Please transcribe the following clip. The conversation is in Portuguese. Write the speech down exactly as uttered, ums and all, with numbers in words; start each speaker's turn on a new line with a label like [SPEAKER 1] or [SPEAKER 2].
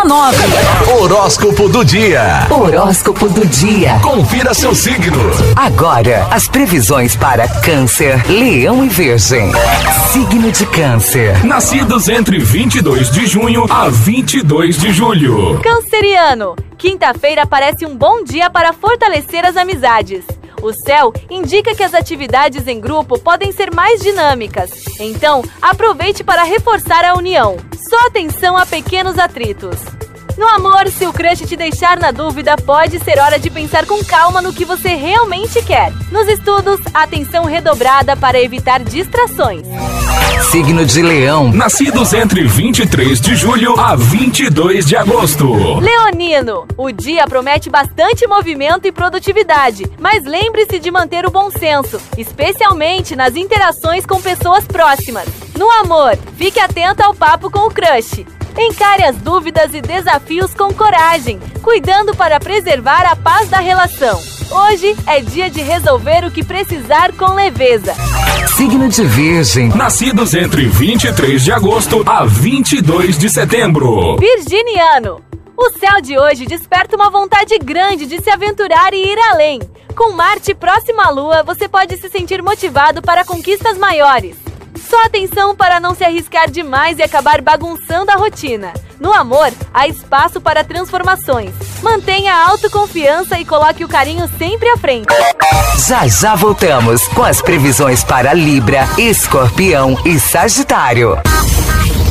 [SPEAKER 1] nove.
[SPEAKER 2] Horóscopo do dia.
[SPEAKER 1] Horóscopo do dia.
[SPEAKER 2] Confira seu signo.
[SPEAKER 1] Agora, as previsões para Câncer, Leão e Virgem. Signo de Câncer.
[SPEAKER 3] Nascidos entre vinte e dois de junho a vinte e dois de julho.
[SPEAKER 4] Canceriano, quinta-feira parece um bom dia para fortalecer as amizades. O céu indica que as atividades em grupo podem ser mais dinâmicas. Então, aproveite para reforçar a união. Só atenção a pequenos atritos. No amor, se o crush te deixar na dúvida, pode ser hora de pensar com calma no que você realmente quer. Nos estudos, atenção redobrada para evitar distrações.
[SPEAKER 1] Signo de Leão.
[SPEAKER 3] Nascidos entre vinte e três de julho a vinte e dois de agosto.
[SPEAKER 4] Leonino, o dia promete bastante movimento e produtividade, mas lembre-se de manter o bom senso, especialmente nas interações com pessoas próximas. No amor, fique atento ao papo com o crush. Encare as dúvidas e desafios com coragem, cuidando para preservar a paz da relação. Hoje é dia de resolver o que precisar com leveza.
[SPEAKER 1] Signo de Virgem.
[SPEAKER 3] Nascidos entre vinte e três de agosto a vinte e dois de setembro.
[SPEAKER 4] Virginiano, o céu de hoje desperta uma vontade grande de se aventurar e ir além. Com Marte próximo à Lua, você pode se sentir motivado para conquistas maiores. Só atenção para não se arriscar demais e acabar bagunçando a rotina. No amor, há espaço para transformações. Mantenha a autoconfiança e coloque o carinho sempre à frente.
[SPEAKER 1] Já já voltamos com as previsões para Libra, Escorpião e Sagitário.